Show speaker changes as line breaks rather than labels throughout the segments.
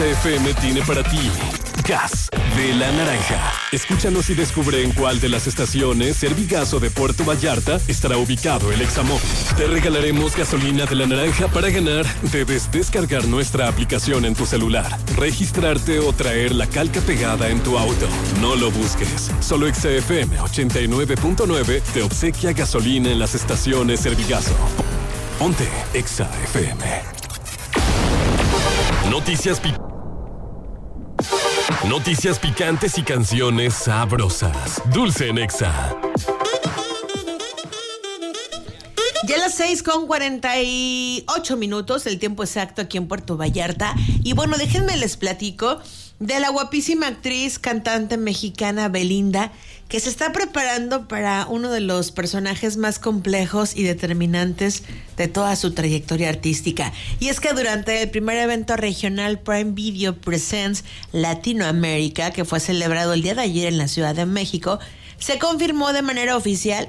Exa FM tiene para ti Gas de la Naranja. Escúchanos y descubre en cuál de las estaciones Servigaso de Puerto Vallarta estará ubicado el Examóvil. Te regalaremos gasolina de la Naranja para ganar. Debes descargar nuestra aplicación en tu celular, registrarte o traer la calca pegada en tu auto. No lo busques. Solo Exa FM 89.9 te obsequia gasolina en las estaciones Servigaso. Ponte Exa FM. Noticias picantes y canciones sabrosas. Dulce en Exa.
Ya las 6:48, el tiempo exacto aquí en Puerto Vallarta. Y bueno, déjenme les platico de la guapísima actriz, cantante mexicana Belinda, que se está preparando para uno de los personajes más complejos y determinantes de toda su trayectoria artística. Y es que durante el primer evento regional Prime Video Presents Latinoamérica, que fue celebrado el día de ayer en la Ciudad de México, se confirmó de manera oficial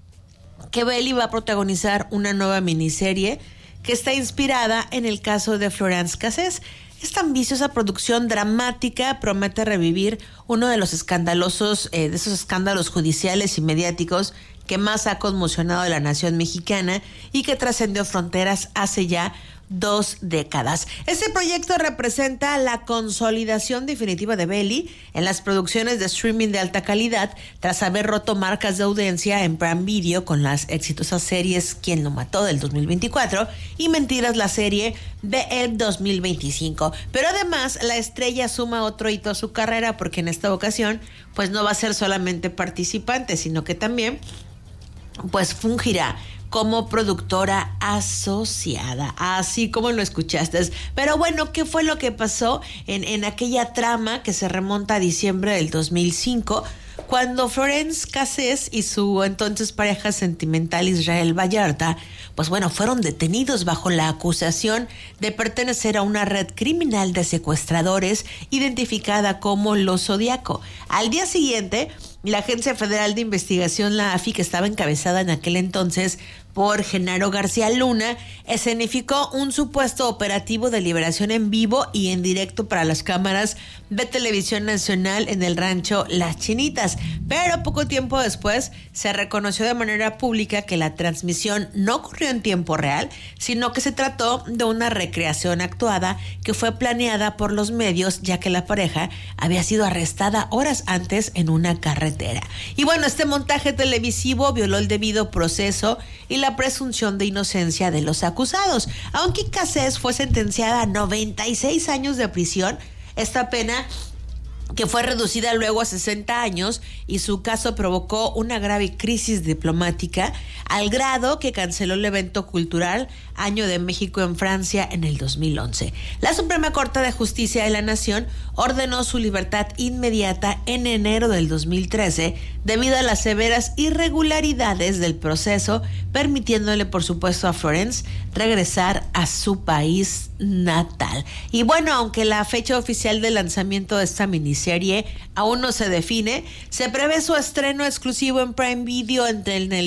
que Beli va a protagonizar una nueva miniserie que está inspirada en el caso de Florence Cassés. Esta ambiciosa producción dramática promete revivir uno de los escandalosos, de esos escándalos judiciales y mediáticos que más ha conmocionado a la nación mexicana y que trascendió fronteras hace ya 2 décadas. Este proyecto representa la consolidación definitiva de Beli en las producciones de streaming de alta calidad tras haber roto marcas de audiencia en Prime Video con las exitosas series Quién lo mató del 2024 y Mentiras, la serie del 2025. Pero además la estrella suma otro hito a su carrera porque en esta ocasión pues no va a ser solamente participante, sino que también pues fungirá como productora asociada, así como lo escuchaste. Pero bueno, ¿qué fue lo que pasó en aquella trama que se remonta a diciembre del 2005, cuando Florence Cassés y su entonces pareja sentimental Israel Vallarta, pues bueno, fueron detenidos bajo la acusación de pertenecer a una red criminal de secuestradores identificada como Los Zodiaco? Al día siguiente, la Agencia Federal de Investigación, la AFI, que estaba encabezada en aquel entonces por Genaro García Luna, escenificó un supuesto operativo de liberación en vivo y en directo para las cámaras de televisión nacional en el rancho Las Chinitas. Pero poco tiempo después se reconoció de manera pública que la transmisión no ocurrió en tiempo real, sino que se trató de una recreación actuada que fue planeada por los medios, ya que la pareja había sido arrestada horas antes en una carretera. Y bueno, este montaje televisivo violó el debido proceso y la presunción de inocencia de los acusados. Aunque Cassés fue sentenciada a 96 años de prisión, esta pena, que fue reducida luego a 60 años, y su caso provocó una grave crisis diplomática al grado que canceló el evento cultural Año de México en Francia en el 2011. La Suprema Corte de Justicia de la Nación ordenó su libertad inmediata en enero del 2013 debido a las severas irregularidades del proceso, permitiéndole, por supuesto, a Florence regresar a su país natal. Y bueno, aunque la fecha oficial de lanzamiento de esta miniserie aún no se define, se prevé su estreno exclusivo en Prime Video en el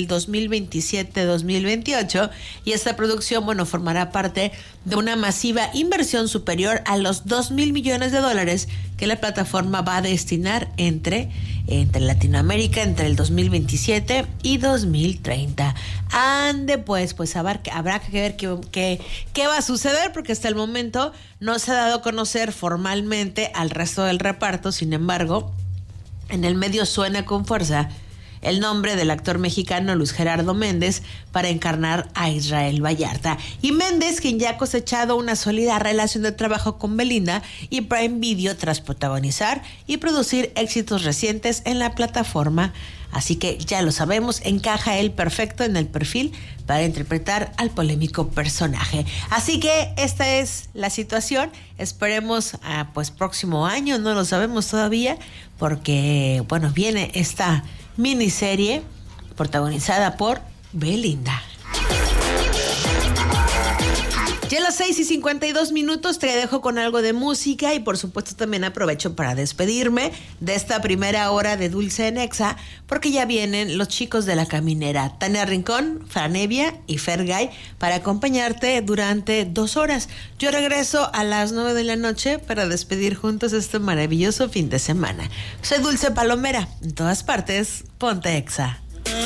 2027-2028, y esta producción, bueno, formará parte de una masiva inversión superior a los $2,000 millones que la plataforma va a destinar entre Latinoamérica entre el 2027 y 2030. Ande pues habrá que ver qué va a suceder, porque hasta el momento no se ha dado a conocer formalmente al resto del reparto. Sin embargo, en el medio suena con fuerza el nombre del actor mexicano Luis Gerardo Méndez para encarnar a Israel Vallarta. Y Méndez, quien ya ha cosechado una sólida relación de trabajo con Belinda y Prime Video tras protagonizar y producir éxitos recientes en la plataforma. Así que ya lo sabemos, encaja él perfecto en el perfil para interpretar al polémico personaje. Así que esta es la situación. Esperemos pues próximo año, no lo sabemos todavía, porque bueno, viene esta miniserie protagonizada por Belinda. Ya a las 6:52 te dejo con algo de música y por supuesto también aprovecho para despedirme de esta primera hora de Dulce en Exa, porque ya vienen los chicos de La Caminera, Tania Rincón, Fran Evia y Fergay, para acompañarte durante 2 horas. Yo regreso a las 9 de la noche para despedir juntos este maravilloso fin de semana. Soy Dulce Palomera, en todas partes, ponte Exa.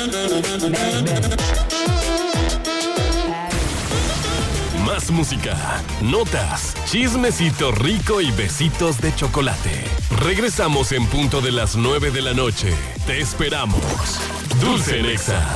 Más música, notas, chismecito rico y besitos de chocolate. Regresamos en punto de las 9 de la noche. Te esperamos. Dulce en Exa.